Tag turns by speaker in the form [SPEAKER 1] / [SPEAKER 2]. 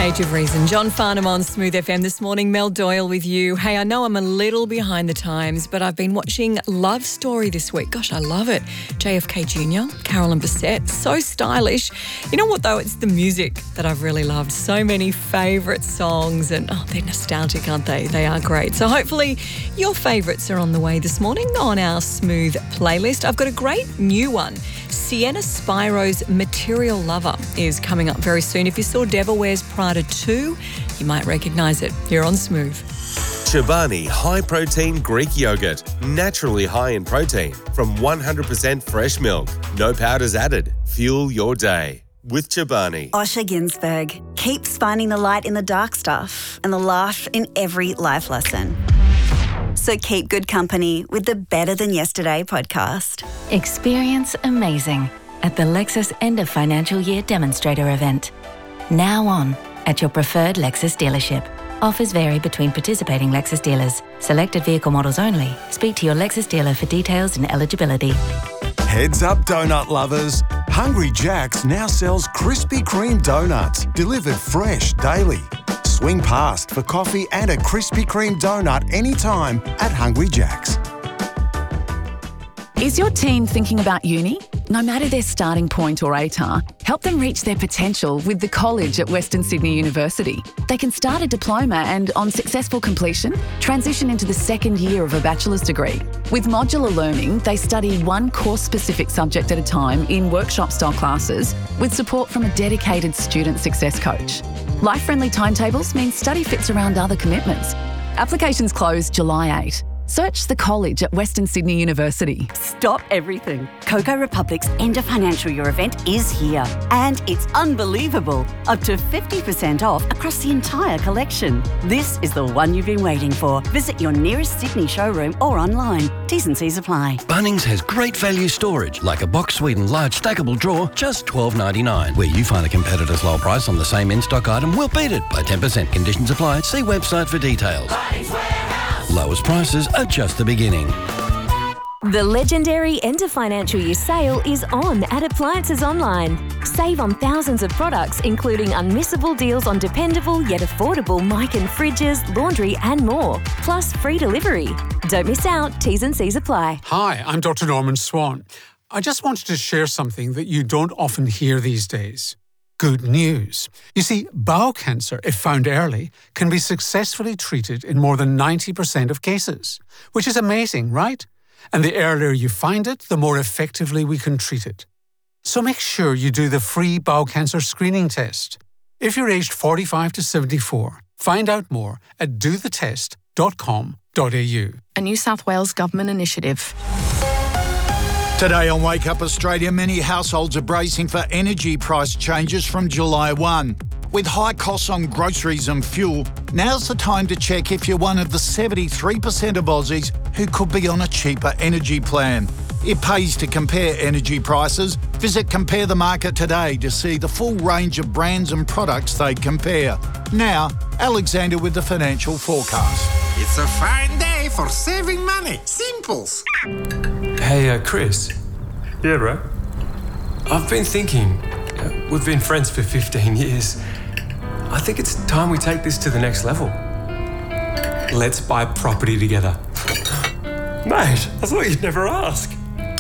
[SPEAKER 1] Age of Reason. John Farnham on Smooth FM this morning. Mel Doyle with you. Hey, I know I'm a little behind the times, but I've been watching Love Story this week. Gosh, I love it. JFK Jr., Carolyn Bessette, so stylish. You know what though? It's the music that I've really loved. So many favourite songs and they're nostalgic, aren't they? They are great. So hopefully your favourites are on the way this morning on our Smooth playlist. I've got a great new one. Sienna Spiro's Material Lover is coming up very soon. If you saw Devil Wears Prada 2, you might recognise it. You're on Smooth.
[SPEAKER 2] Chobani High Protein Greek Yogurt. Naturally high in protein from 100% fresh milk. No powders added. Fuel your day with Chobani.
[SPEAKER 3] Osher Ginsberg keeps finding the light in the dark stuff and the laugh in every life lesson. So keep good company with the Better Than Yesterday podcast.
[SPEAKER 4] Experience amazing at the Lexus End of Financial Year Demonstrator event. Now on at your preferred Lexus dealership. Offers vary between participating Lexus dealers. Selected vehicle models only. Speak to your Lexus dealer for details and eligibility.
[SPEAKER 5] Heads up, donut lovers. Hungry Jack's now sells Krispy Kreme donuts, delivered fresh daily. Swing past for coffee and a Krispy Kreme donut anytime at Hungry Jack's.
[SPEAKER 6] Is your teen thinking about uni? No matter their starting point or ATAR, help them reach their potential with the college at Western Sydney University. They can start a diploma and, on successful completion, transition into the second year of a bachelor's degree. With modular learning, they study one course-specific subject at a time in workshop-style classes with support from a dedicated student success coach. Life-friendly timetables mean study fits around other commitments. Applications close July 8. Search the college at Western Sydney University.
[SPEAKER 3] Stop everything. Coco Republic's End of Financial Year event is here. And it's unbelievable. Up to 50% off across the entire collection. This is the one you've been waiting for. Visit your nearest Sydney showroom or online. T's and C's apply.
[SPEAKER 7] Bunnings has great value storage, like a box Sweden large stackable drawer, just $12.99. Where you find a competitor's low price on the same in-stock item, we'll beat it by 10%. Conditions apply. See website for details. Lowest prices are just the beginning.
[SPEAKER 8] The legendary End of Financial Year sale is on at Appliances Online. Save on thousands of products, including unmissable deals on dependable yet affordable mic and fridges, laundry and more. Plus free delivery. Don't miss out. T's and C's apply.
[SPEAKER 9] Hi, I'm Dr. Norman Swan. I just wanted to share something that you don't often hear these days. Good news. You see, bowel cancer, if found early, can be successfully treated in more than 90% of cases, which is amazing, right? And the earlier you find it, the more effectively we can treat it. So make sure you do the free bowel cancer screening test. If you're aged 45 to 74, find out more at dothetest.com.au.
[SPEAKER 6] A New South Wales government initiative.
[SPEAKER 10] Today on Wake Up Australia, many households are bracing for energy price changes from July 1. With high costs on groceries and fuel, now's the time to check if you're one of the 73% of Aussies who could be on a cheaper energy plan. It pays to compare energy prices. Visit Compare the Market today to see the full range of brands and products they compare. Now, Alexander with the financial forecast.
[SPEAKER 11] It's a fine day for saving money. Simples.
[SPEAKER 12] Hey, Chris.
[SPEAKER 13] Yeah, bro?
[SPEAKER 12] I've been thinking, we've been friends for 15 years. I think it's time we take this to the next level. Let's buy property together.
[SPEAKER 13] Mate, I thought you'd never ask.